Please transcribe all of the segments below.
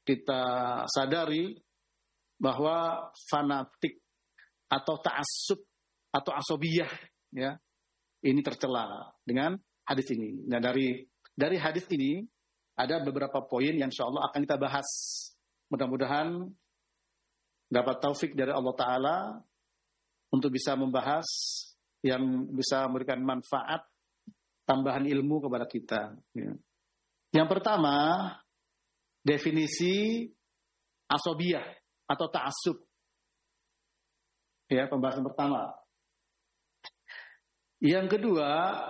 kita sadari bahwa fanatik atau ta'assub atau asobiyah, ya, ini tercela dengan hadis ini. Nah, dari hadis ini ada beberapa poin yang insyaallah akan kita bahas. Mudah-mudahan dapat taufik dari Allah Ta'ala untuk bisa membahas yang bisa memberikan manfaat, tambahan ilmu kepada kita. Ya. Yang pertama, definisi asobiyah atau ta'assub. Ya, pembahasan pertama. Yang kedua,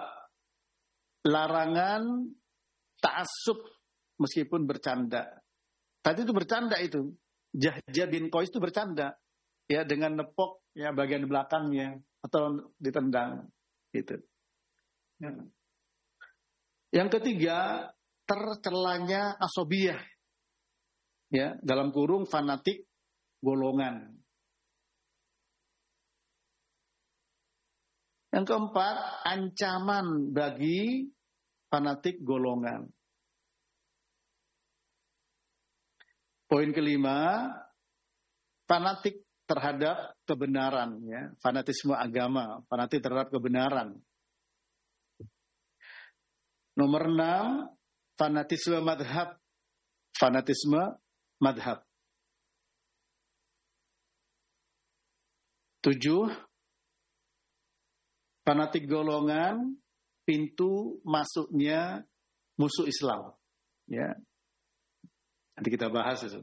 larangan ta'assub meskipun bercanda. Tadi itu bercanda itu. Jahja bin Qais itu bercanda. Ya, dengan nepok ya bagian belakangnya atau ditendang gitu. Ya. Yang ketiga, tercelanya asobiyah. Ya, dalam kurung fanatik golongan. Yang keempat, ancaman bagi fanatik golongan. Poin kelima, fanatik terhadap kebenaran, ya, fanatisme agama, fanatik terhadap kebenaran. Nomor 6, fanatisme madhab, fanatisme madhab. 7, fanatik golongan, pintu masuknya musuh Islam. Ya, nanti kita bahas itu.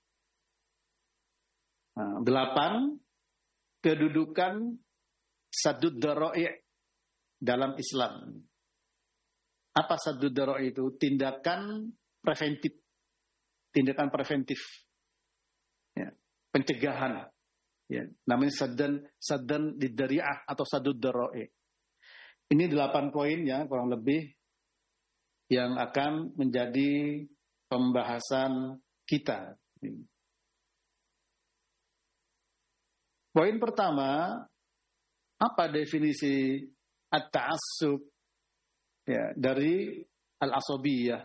8, kedudukan saddud dzara'i' dalam Islam. Apa saddud dzara'i' itu? Tindakan preventif. Tindakan preventif. Ya, pencegahan. Ya, namanya saddan lidzari'ah atau saddud dzara'i'. Ini 8 poin ya, kurang lebih yang akan menjadi pembahasan kita. Poin pertama, apa definisi at-ta'assub ya, dari al-asabiyah?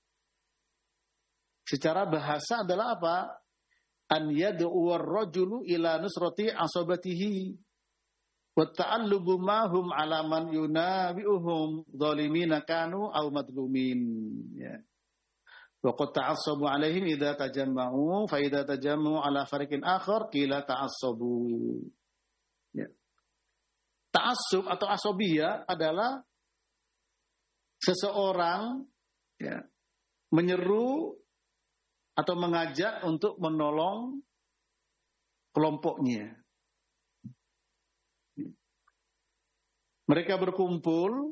Secara bahasa adalah apa? An yad'u ar-rajulu ila nusrati asabatihi wa ta'allubu ma hum 'ala man yunabi'uhum zalimina kanu aw madlumin. Ya. Wa qad ta'assabu 'alaihim idza tajamma'u fa idza tajamma'u 'ala fariqin akhar qila ta'assabu. Ya. Ta'assub atau asobiyah adalah seseorang ya, menyeru atau mengajak untuk menolong kelompoknya. Mereka berkumpul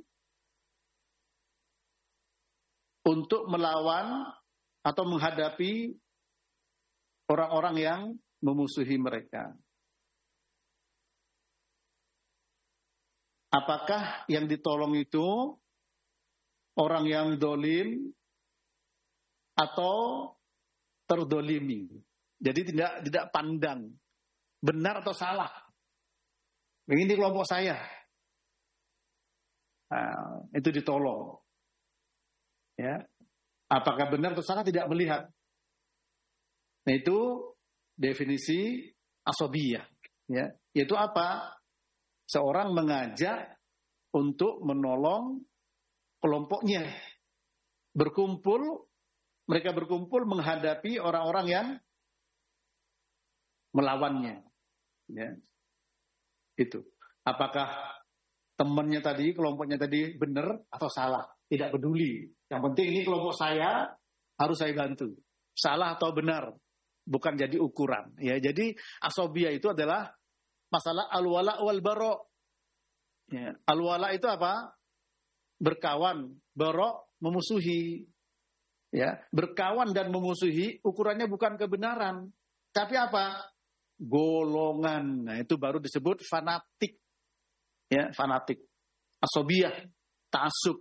untuk melawan atau menghadapi orang-orang yang memusuhi mereka. Apakah yang ditolong itu orang yang dolim atau terdolimi? Jadi tidak pandang benar atau salah. Ini kelompok saya. Nah, itu ditolong. Ya, apakah benar atau salah tidak melihat. Nah, itu definisi asobiyah. Ya, yaitu apa? Seorang mengajak untuk menolong kelompoknya. Mereka berkumpul menghadapi orang-orang yang melawannya. Ya, itu. Apakah temannya tadi, kelompoknya tadi benar atau salah? Tidak peduli. Yang penting ini kelompok saya, harus saya bantu. Salah atau benar, bukan jadi ukuran. Ya, jadi asobiyah itu adalah masalah al-wala wal bara'. Ya, al-wala itu apa? Berkawan, bara' memusuhi. Ya, berkawan dan memusuhi ukurannya bukan kebenaran, tapi apa? Golongan. Nah, itu baru disebut fanatik. Ya, fanatik. Asobiyah, ta'assub.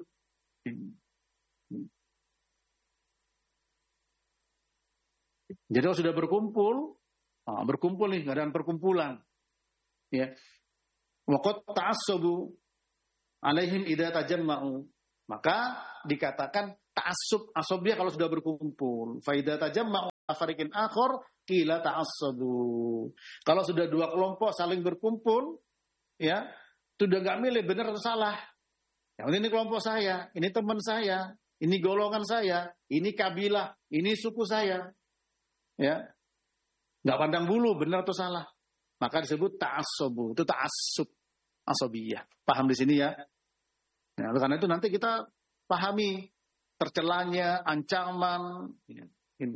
Jadi kalau sudah berkumpul nih, keadaan perkumpulan. Ya. Waqad ta'assabu alaihim idza tajamma'u. Maka dikatakan ta'assub, asobiyah kalau sudah berkumpul. Fa idza tajamma'u fariqin akhar qila ta'assabu. Kalau sudah dua kelompok saling berkumpul, ya, sudah nggak milih benar atau salah. Yang ini kelompok saya, ini teman saya, ini golongan saya, ini kabilah, ini suku saya. Ya. Nggak pandang bulu benar atau salah. Maka disebut ta'assubu. Itu ta'assub, asabiyah. Paham di sini ya? Nah, karena itu nanti kita pahami tercelanya, ancaman. Ini.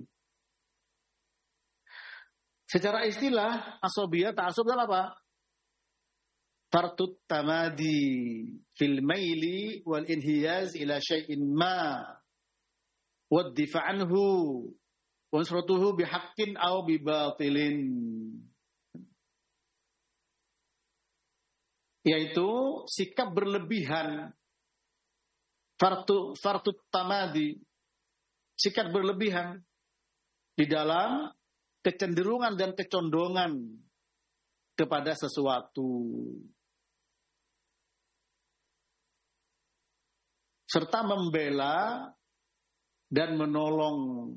Secara istilah, asabiyah, ta'assub adalah apa? Fartut tamadi fil maili wal inhiyaz ila syai'in ma waddifa anhu wa nusratuhu bihaqqin aw bibatilin. Yaitu sikap berlebihan, fartut tamadi, sikap berlebihan di dalam kecenderungan dan kecondongan kepada sesuatu, serta membela dan menolong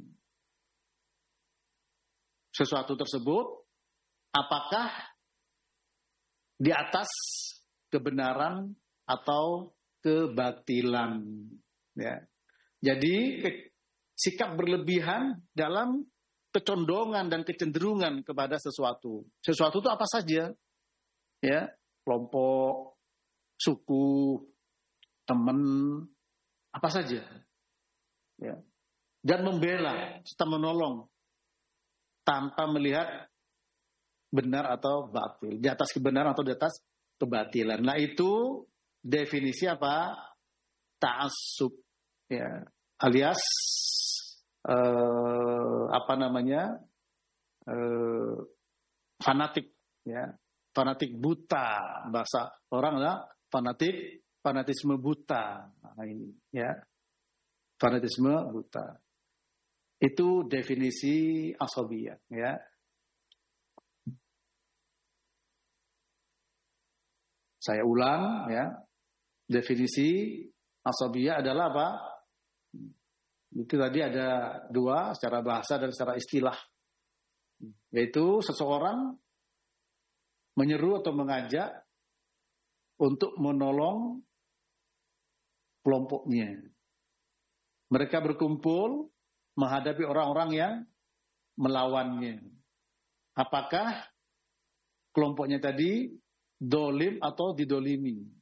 sesuatu tersebut, apakah di atas kebenaran atau kebatilan. Ya. Jadi sikap berlebihan dalam kecondongan dan kecenderungan kepada sesuatu. Sesuatu itu apa saja? Ya, kelompok, suku, teman, apa saja. Ya. Dan membela serta menolong tanpa melihat benar atau batil, di atas kebenaran atau di atas kebatilan. Nah, itu definisi apa? Ta'assub, ya, alias fanatik, ya, fanatik buta, bahasa orang lah fanatisme buta. Nah, ini, ya, fanatisme buta. Itu definisi asabiyah, ya. Saya ulang, ya. Definisi asabiyah adalah apa? Itu tadi ada dua, secara bahasa dan secara istilah. Yaitu seseorang menyeru atau mengajak untuk menolong kelompoknya. Mereka berkumpul menghadapi orang-orang yang melawannya. Apakah kelompoknya tadi dolim atau didolimi?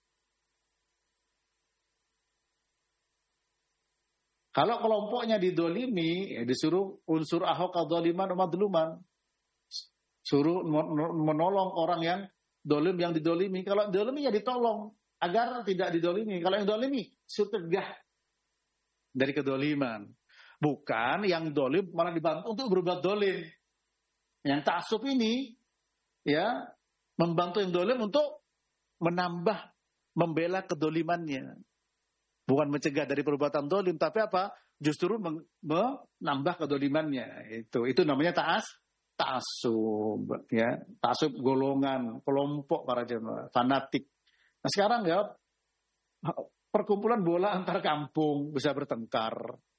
Kalau kelompoknya didolimi, ya disuruh unsur ahok adzaliman wa madluman. Suruh menolong orang yang dolim, yang didolimi. Kalau didolimi ya ditolong agar tidak didolimi. Kalau yang dolimi, suruh tegah dari kedoliman. Bukan yang dolim malah dibantu untuk berbuat dolim. Yang ta'assub ini, ya, membantu yang dolim untuk menambah, membela kedolimannya. Bukan mencegah dari perbuatan dolim, tapi apa? Justru menambah kedolimannya. Itu namanya ta'assub, ya. Ta'assub golongan, kelompok para jemaah, fanatik. Nah sekarang ya, perkumpulan bola antar kampung bisa bertengkar.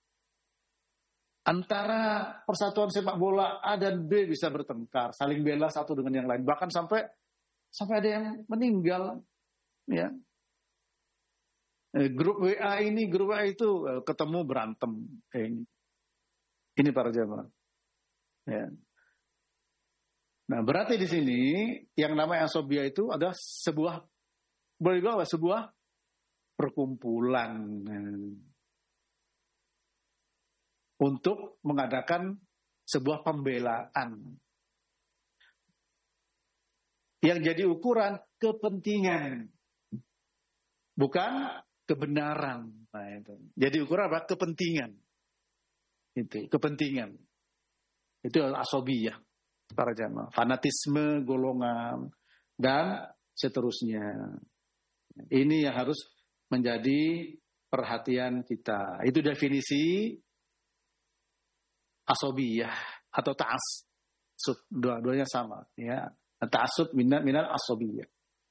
Antara persatuan sepak bola A dan B bisa bertengkar, saling bela satu dengan yang lain. Bahkan sampai ada yang meninggal, ya. Grup WA ini, grup WA itu ketemu berantem. Ini para jemaah. Ya. Nah, berarti di sini yang namanya asabiyah itu adalah sebuah perkumpulan untuk mengadakan sebuah pembelaan. Yang jadi ukuran kepentingan, bukan kebenaran. Nah, itu. Jadi ukuran apa? Kepentingan. Itu, kepentingan. Itu asabiyah para jamaah. Fanatisme golongan dan seterusnya. Ini yang harus menjadi perhatian kita. Itu definisi asabiyah atau ta'assub. Dua-duanya sama, ya. Ta'assub minal asabiyah.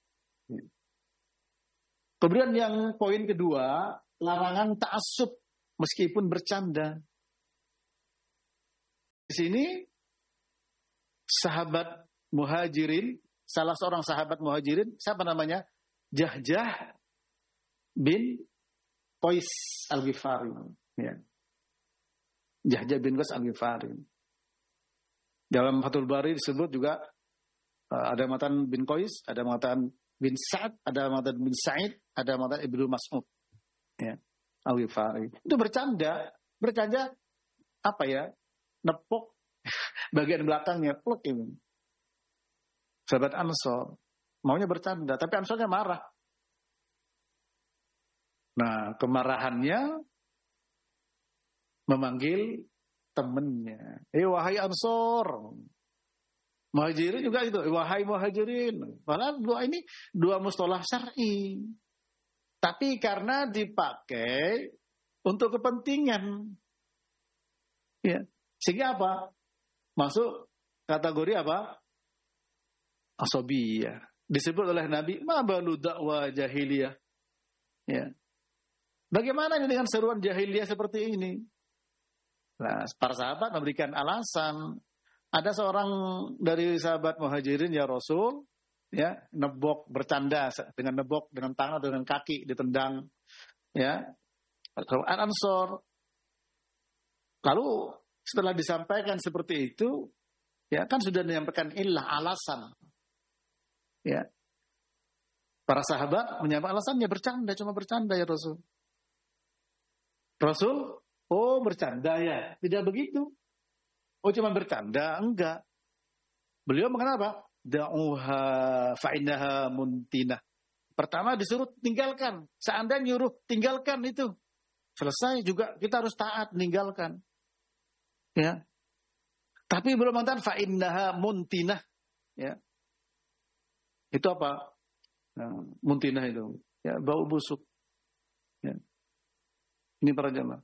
Kemudian yang poin kedua, larangan ta'assub meskipun bercanda. sini sahabat Muhajirin, salah seorang sahabat Muhajirin, siapa namanya? Jahjah bin Qais Al-Ghifari. Ya. Jahjah bin Qais Al-Ghifari. Dalam Fathul Bari disebut juga ada matan bin Qais, ada matan bin Sa'ad, ada matan bin Sa'id, ada matan Ibnu Mas'ud. Ya. Al-Ghifari. Itu bercanda apa ya? Nepok bagian belakangnya, plek ini. Sahabat Ansor maunya bercanda, tapi Ansornya marah. Nah, kemarahannya memanggil temennya. Wahai Ansor. Muhajirin juga itu. Wahai Muhajirin. Padahal dua mustalah syar'i. Tapi karena dipakai untuk kepentingan. Ya. Sehingga apa? Masuk kategori apa? Asobiyah. Disebut oleh Nabi, ma balu dakwah jahiliyah. Ya. Bagaimana ini dengan seruan jahiliyah seperti ini? Nah, para sahabat memberikan alasan. Ada seorang dari sahabat Muhajirin, ya Rasul, ya, nebok, bercanda dengan nebok, dengan tangan, dengan kaki, ditendang, ya, Ansor. Lalu setelah disampaikan seperti itu, ya kan sudah menyampaikan ilah, alasan, ya. Para sahabat menyampaikan alasannya cuma bercanda ya Rasul. Rasul, oh bercanda ya, tidak begitu. Oh cuma bercanda, enggak. Beliau mengatakan apa? Da'uha fa'innaha muntinah. Pertama disuruh tinggalkan. Seandainya nyuruh tinggalkan itu, selesai juga kita harus taat meninggalkan. Ya. Tapi belum mengatakan fa'innaha muntinah. Ya. Itu apa? Nah, muntinah itu, ya, bau busuk. Ya. Ini para jamaah.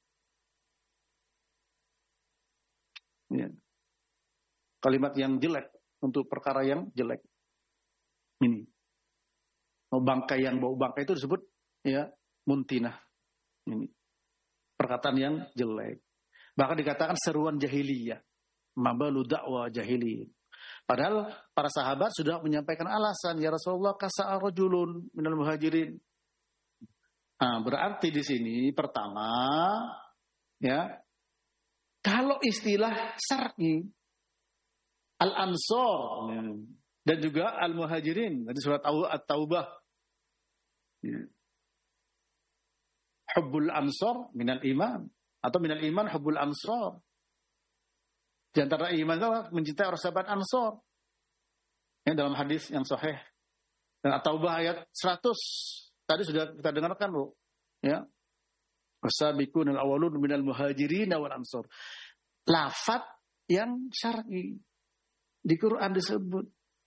Ya. Kalimat yang jelek untuk perkara yang jelek. Ini. Bau bangkai itu disebut ya muntinah. Ini. Perkataan yang jelek. Bahkan dikatakan seruan jahiliyah. Mabalu dakwah jahiliyah. Padahal para sahabat sudah menyampaikan alasan, ya Rasulullah kasa'a rajulun minal muhajirin. Nah, berarti di sini pertama, ya, kalau istilah syar'i al-ansor dan juga al-muhajirin dari surat At-Taubah, ya. Hubbul ansor minal iman atau minal iman hubbul ansor. Di antara iman adalah mencintai orang sahabat Ansor. Ya, dalam hadis yang sahih. Dan At-Taubah ayat 100. Tadi sudah kita dengarkan, Bu. Ya. Wasabiqunal awwalun minal muhajirin wal ansor. Lafaz yang syar'i. Di Quran disebut.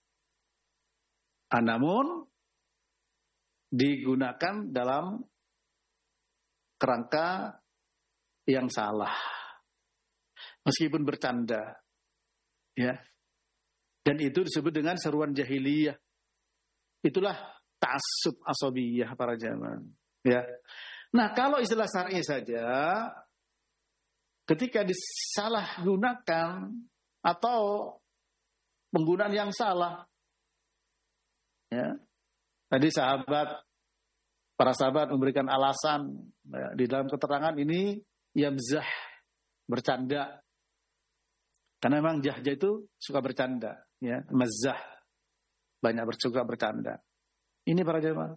Namun digunakan dalam kerangka yang salah. Meskipun bercanda, ya, dan itu disebut dengan seruan jahiliyah. Itulah ta'assub asabiyah para jamaah. Ya. Nah, kalau istilah syar'i saja, ketika disalahgunakan atau penggunaan yang salah, ya, tadi para sahabat memberikan alasan ya, di dalam keterangan ini yamzah, bercanda. Karena memang Jahjah itu suka bercanda, ya, mazah, banyak suka bercanda. Ini para jemaah.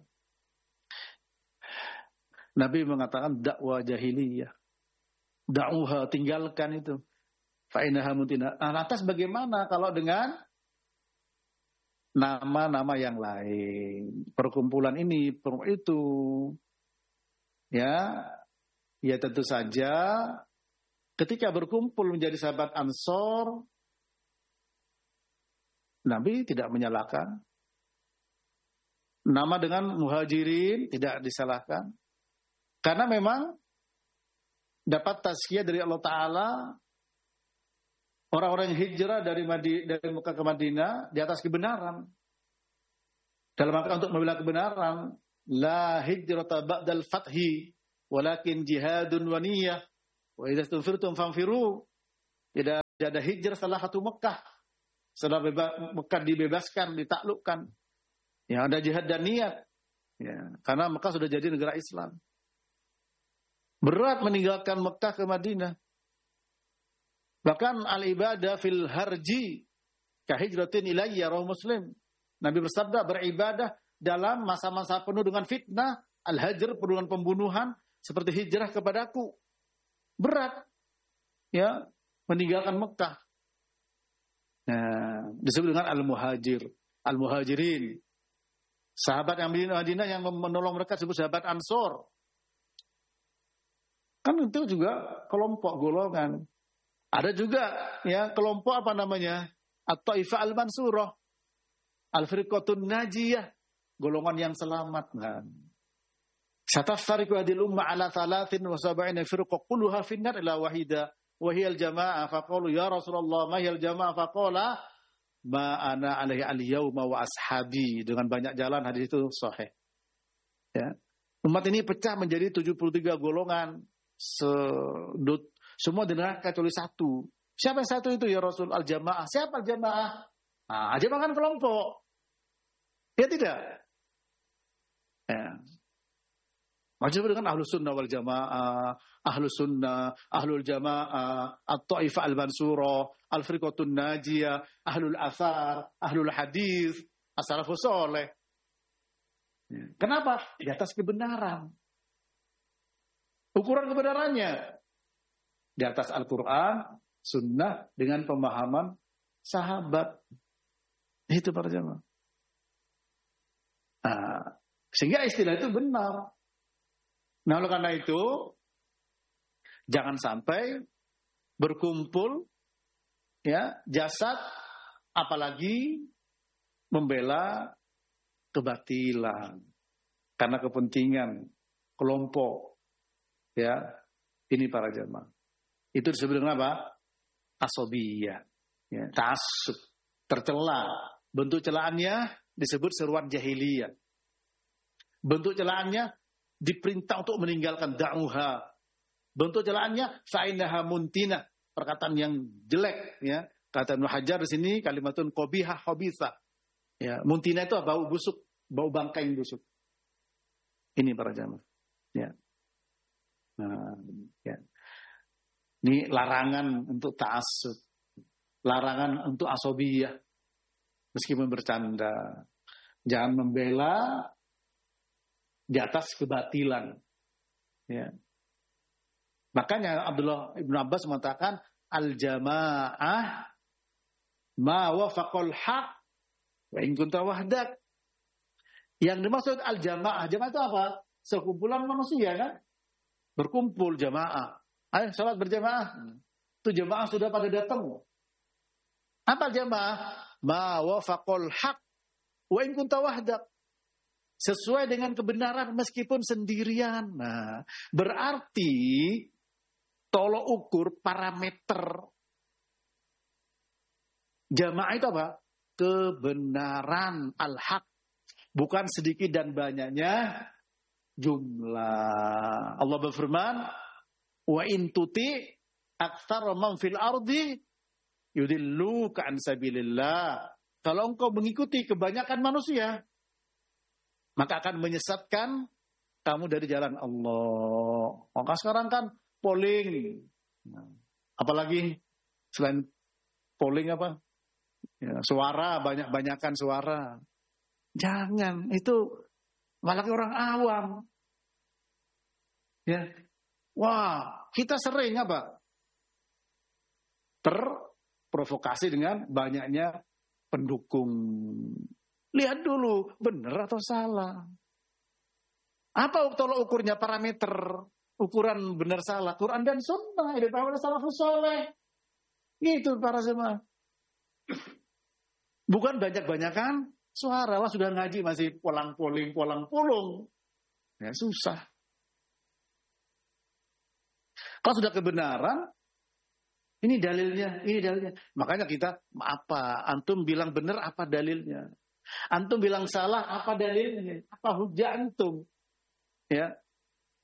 Nabi mengatakan dakwah jahiliyah, da'uha, tinggalkan itu. Fa'inaha muntinah. Nah, lantas bagaimana kalau dengan nama-nama yang lain, perkumpulan ini, itu, ya tentu saja. Ketika berkumpul menjadi sahabat Ansor, Nabi tidak menyalahkan. Nama dengan Muhajirin tidak disalahkan. Karena memang dapat tazkiyah dari Allah Ta'ala, orang-orang yang hijrah dari Mekah ke Madinah di atas kebenaran. Dalam rangka untuk membela kebenaran, la hijrata ba'dal fathi, walakin jihadun wa niyyah. Wa idza tunfirtum fanfiru. Tidak ada hijrah setelah Fatu Mekah. Setelah Mekah dibebaskan, ditaklukkan. Ya, ada jihad dan niat. Ya, karena Mekah sudah jadi negara Islam. Berat meninggalkan Mekah ke Madinah. Bahkan al-ibadah fil harji kahijratin ilayya, rawahu Muslim. Nabi bersabda, beribadah dalam masa-masa penuh dengan fitnah, al-hajr penuh dengan pembunuhan, seperti hijrah kepadaku. Berat. Ya, meninggalkan Mekah. Nah, disebut dengan al-muhajir, al-muhajirin. Sahabat yang di Madinah yang menolong mereka disebut sahabat Ansor. Kan itu juga kelompok golongan. Ada juga ya kelompok apa namanya? At-Taifah al-Mansurah, al-Firqatun Najiyah, golongan yang selamat. Satafariqu hadhihi al-umma ala 73 firqah kulluha fi an-nar illa wahida wa hiya al-jamaah. Faqalu ya Rasulullah ma hiya al-jamaah? Faqala ma ana alaihi al-yauma wa ashabi. Dengan banyak jalan hadis itu sahih. Ya. Umat ini pecah menjadi 73 golongan. Semua di neraka kecuali satu. Siapa yang satu itu ya Rasul? Al-jamaah. Siapa al-jamaah? Nah, jamaah kan kelompok. Ya tidak? Ya. Maksudnya dengan ahlus sunnah wal jamaah, ahlus sunnah, ahlul jamaah, at-ta'ifah al-mansurah, al-firqatun najiyah, ahlul athar, ahlul hadis, as-salafus saleh. Kenapa? Di atas kebenaran. Ukuran kebenarannya di atas Al-Quran, sunnah dengan pemahaman sahabat. Itu para jamaah. Nah, sehingga istilah itu benar. Nah, oleh karena itu, jangan sampai berkumpul ya jasad, apalagi membela kebatilan karena kepentingan kelompok. Ya, ini para jamaah. Itu disebut dengan apa? Asobiyah. Ya, ta'assub, tercela. Bentuk celaannya disebut seruan jahiliyah. Bentuk celaannya diperintah untuk meninggalkan da'uha. Bentuk celaannya fa'innaha muntina, perkataan yang jelek ya. Kata Ibnu Hajar di sini kalimatun qabihah khabithah. Ya, muntina itu bau busuk, bau bangkai yang busuk. Ini para jamaah. Ya. Nah, ya. Ini larangan untuk ta'assub, larangan untuk asobiyah, meskipun bercanda. Jangan membela di atas kebatilan. Ya. Makanya Abdullah Ibn Abbas mengatakan al-jamaah ma wafaqal haq wa in kunta wahdak. Yang dimaksud al-jamaah, jamaah itu apa? Sekumpulan manusia kan? Berkumpul jamaah. Ayo salat berjamaah. Itu jamaah sudah pada datang. Apa jamaah? Ma wafaqal haq wa in kunta wahdak. Sesuai dengan kebenaran meskipun sendirian. Nah, berarti tolok ukur parameter jamaah itu apa? Kebenaran al-haq. Bukan sedikit dan banyaknya jumlah. Allah berfirman, wa in tuti aktsara man fil ardi yudilluka an sabilillah. Kalau engkau mengikuti kebanyakan manusia, maka akan menyesatkan kamu dari jalan Allah. Maka sekarang kan polling. Apalagi selain polling apa? Ya, suara, banyak-banyakan suara. Jangan, itu malah orang awam. Ya. Wah, kita sering apa? Terprovokasi dengan banyaknya pendukung. Lihat dulu, benar atau salah. Apa tolak ukurnya, parameter ukuran benar salah? Quran dan Sunnah, ini para salafus saleh. Gitu para jemaah. Bukan banyak-banyakan suara. Wah, sudah ngaji masih polang-poling. Ya susah. Kalau sudah kebenaran, ini dalilnya. Makanya kita, apa? Antum bilang benar, apa dalilnya? Antum bilang salah, apa dalilnya? Apa hujah antum? Ya.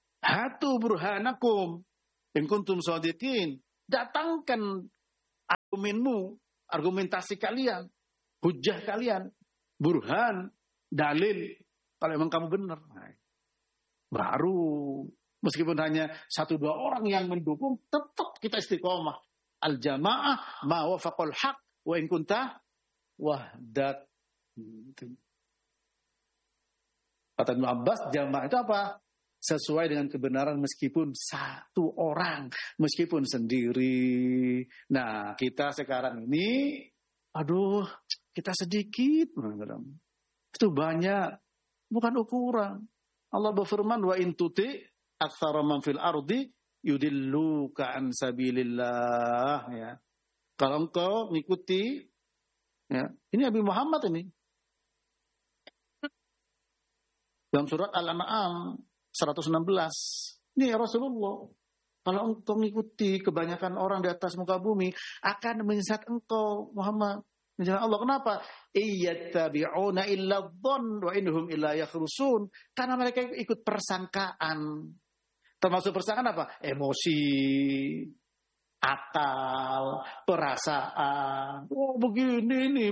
Hatu burhanakum in kuntum shadiqin. Datangkan argumenmu, argumentasi kalian, hujah kalian, burhan, dalil, kalau memang kamu benar. Nah, baru, meskipun hanya 1-2 orang yang mendukung, tetap kita istiqomah. Al-jamaah ma wafaqal haq wa in kunta wahdat. Kata Ibnu Abbas, jamaah itu apa? Sesuai dengan kebenaran meskipun 1 orang, meskipun sendiri. Nah, kita sekarang ini, aduh, kita sedikit. Itu banyak, bukan ukuran. Allah berfirman, wa in tuti aktsara man fil ardi yudilluka an sabilillah, ya. Kalau engkau mengikuti, ya, ini Nabi Muhammad ini. Dalam surat Al-An'am 116. Ini ya Rasulullah. Kalau engkau mengikuti kebanyakan orang di atas muka bumi, akan menyesat engkau, Muhammad. Menjelaskan Allah, kenapa? Iyattabi'una illa dhon wa innahum illa yakhrusun. Karena mereka ikut persangkaan. Termasuk persangkaan apa? Emosi, akal, perasaan. Oh, begini.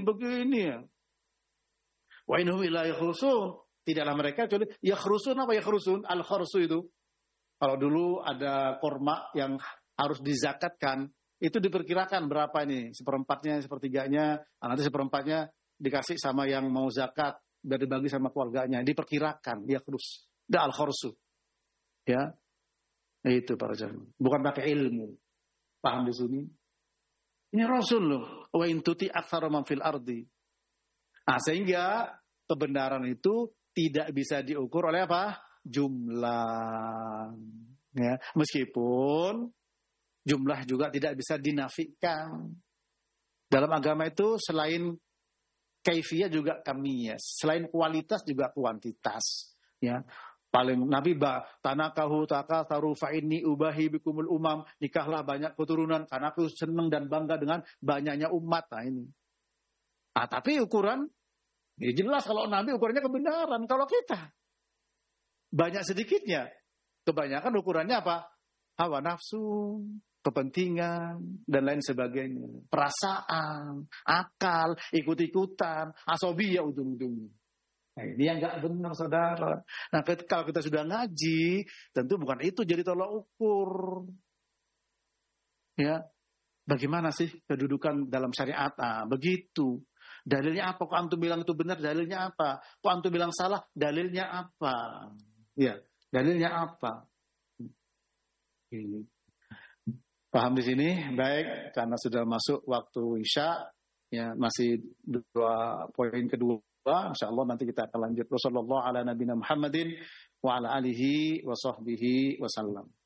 Wa innahum illa yakhrusun. Tidaklah mereka kecuali yakhrusun. Apa yakhrusun? Al-khursu itu. Kalau dulu ada korma yang harus dizakatkan, itu diperkirakan berapa ini? 1/4-nya, 1/3-nya, nanti 1/4-nya dikasih sama yang mau zakat, biar dibagi sama keluarganya. Diperkirakan, yakhrus. Da al-khursu. Ya. Itu para jamaah. Bukan pakai ilmu. Paham di sini? Ini Rasul loh. Wa in tuti aktsara man fil ardi. Nah, sehingga kebenaran itu tidak bisa diukur oleh apa? Jumlah. Ya, meskipun jumlah juga tidak bisa dinafikan. Dalam agama itu selain kaifiyah juga kamiyah, selain kualitas juga kuantitas. Ya, paling Nabi tanakahu takasaru fa inni ubahi bikumul umam, nikahlah banyak keturunan karena aku senang dan bangga dengan banyaknya umat. Nah ini. Tapi ukuran ya jelas kalau Nabi ukurannya kebenaran. Kalau kita banyak sedikitnya, kebanyakan ukurannya apa? Hawa nafsu, kepentingan, dan lain sebagainya. Perasaan, akal, ikut-ikutan, asobiyah ujung-ujungnya. Nah, ini yang nggak benar, saudara. Nah, kalau kita sudah ngaji, tentu bukan itu jadi tolak ukur. Ya, bagaimana sih kedudukan dalam syariat? Begitu. Dalilnya apa? Kok antum bilang itu benar? Dalilnya apa? Kok antum bilang salah? Dalilnya apa? Ya, dalilnya apa? Ini. Paham di sini? Baik, karena sudah masuk waktu Isya, ya masih 2 poin kedua. Insyaallah nanti kita akan lanjut. Wassallallahu ala nabiyina Muhammadin wa ala alihi wa sahbihi wasallam.